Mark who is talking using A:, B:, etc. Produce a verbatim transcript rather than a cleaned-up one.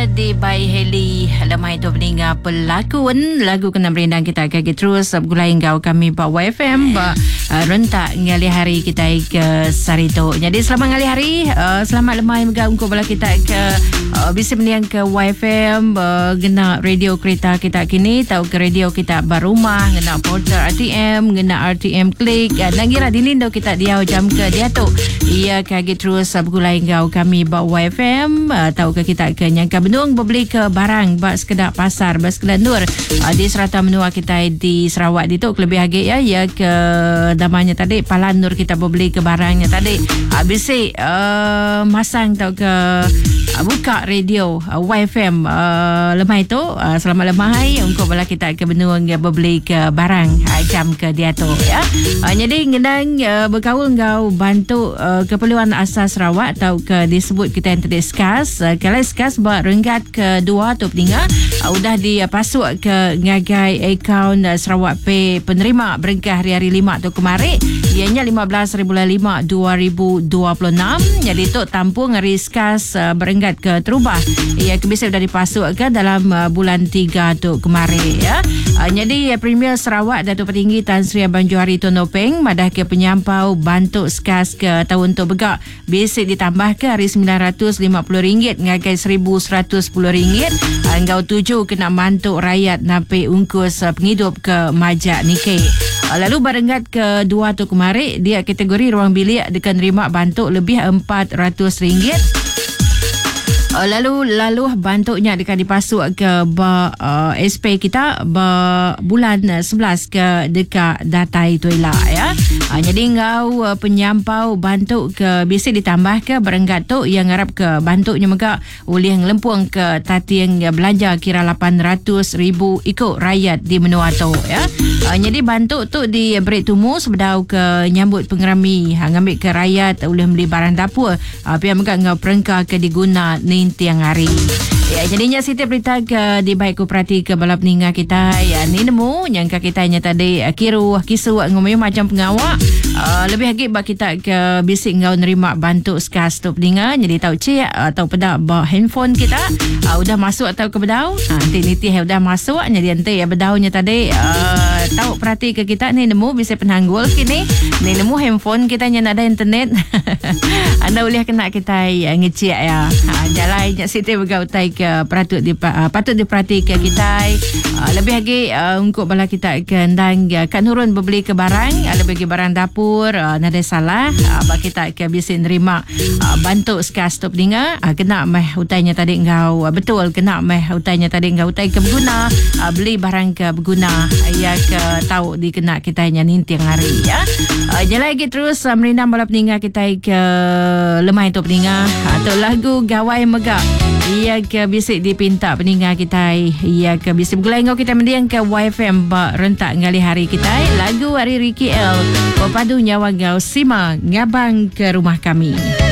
A: di By Heli lemah itu peninggal pelakon lagu kena berendang kita kaki terus gulai engkau kami bawa Y F M ba uh, rentak ngali hari kita ke sarito. Jadi selamat ngali hari uh, selamat lemah megah untuk bala kita ke uh, bisa meniang ke Y F M uh, gena radio kereta kita kini tahu ke radio kita barumah gena porter R T M gena R T M klik uh, nangira dinindo kita dia jam ke dia tu ia kaki terus uh, gulai engkau kami bawa Y F M uh, tahu ke kita ke nyangka benung berbeli ke barang bak sekedar pasar bak sekedar nur uh, di serata menua kita di Sarawak di tu lebih agak ya ya ke namanya tadi Palan Nur kita berbeli ke barangnya tadi habis uh, masang tahu ke uh, buka radio uh, Y F M uh, lemah itu uh, selamat lemah hai untuk bala kita ke benua berbeli ke barang uh, jam ke dia tu ya uh, jadi ngendang uh, berkaul ngau bantu uh, keperluan asas Sarawak tahu ke disebut kita yang tadi skas uh, kalau skas buat renggat kedua tu peninggal uh, udah dipasuk ke ngagai akaun uh, Sarawak Pay penerima berengkah hari-hari lima tu kemarin ianya lima belas bulan lima dua ribu dua puluh enam jadi tu tampung hari skas uh, berenggat ke terubah ia kebisa sudah dipasuk ke dalam uh, bulan tiga tu kemarin ya uh, jadi uh, Premier Sarawak Datuk Petinggi Tan Sri Abang Johari Tonopeng madah ke penyampau bantu skas ke tahun tu begak basic ditambah ke hari sembilan ratus lima puluh ringgit ngagai seribu seratus sepuluh ringgit engkau tuju kena bantu rakyat napi ungkus uh, penghidup ke majak nike. Uh, lalu barenggat kedua tu kemarin dia kategori ruang bilik dekan terima bantu lebih empat ratus ringgit. Uh, lalu lalu bantuknya dekat dipasuk ke ba, uh, S P kita ba, bulan sebelas ke dekat datai tu lah ya. Uh, jadi engkau uh, penyampau bantuk ke bisa ditambah ke berenggat tu yang harap ke bantuknya maka oleh lempung ke tati yang belanja kira lapan ratus ribu ikut rakyat di menua tu ya. Uh, jadi bantuk tu di break tumu sebedau ke nyambut pengerami ha, ngambil ke rakyat boleh beli barang dapur uh, pihak maka engkau perengkah ke diguna ni tiang hari. Ya, jadinya Siti berita ke di baik koperati ke balap ninga kita ya ni nemu yang kita nya tadi kiru kisu ngomong macam pengawak uh, lebih lagi bak kita ke bisik ngau nerima bantu skas tu ninga jadi tahu cik atau pada bawa handphone kita uh, udah masuk atau ke bedau ha, nanti niti udah masuk jadi nanti ya bedaunya tadi uh, tahu perhati ke kita ni nemu bisa penanggul kini ni nemu handphone kita nya ada internet anda boleh kena kita ya, ngecek ya ha, jalan Siti bergautai ke patut di uh, patut diperhatikan kita uh, lebih lagi uh, untuk bala kita kendang uh, kat nurun berbeli ke barang uh, lebih lagi barang dapur uh, nada salah uh, bagi kita ke bisa nerima uh, bantu skas tu peninggal uh, kena meh utainya tadi engkau uh, betul kena meh utainya tadi engkau utai ke berguna uh, beli barang ke berguna uh, ya ke tahu dikena kita nya nintiang hari ya uh, jalan lagi terus uh, merindam bala peninggal kita ke lemah itu peninggal atau uh, lagu gawai megak ia ke bisik dipinta peninggal kita ia ke bisik bergulai ngau kita mendiang ke Y F M bak rentak ngali hari kita lagu hari Ricky L Pepadu nyawa ngau sima ngabang ke rumah kami.